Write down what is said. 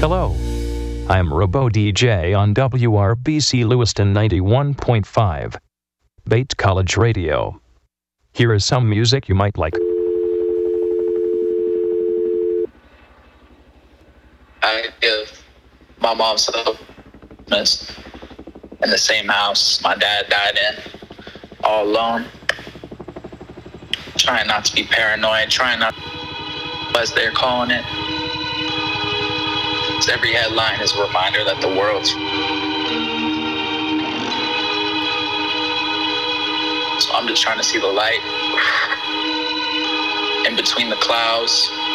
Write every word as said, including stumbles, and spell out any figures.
Hello. I'm Robo D J on W R B C Lewiston ninety-one point five. Bait College Radio. Here is some music you might like. I give my mom some in the same house my dad died in, all alone. Trying not to be paranoid, trying not, as they're calling it. So every headline is a reminder that the world's. So I'm just trying to see the light in between the clouds.